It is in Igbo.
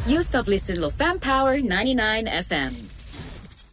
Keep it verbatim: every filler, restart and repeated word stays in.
You stop listening to Fam Power ninety-nine F M.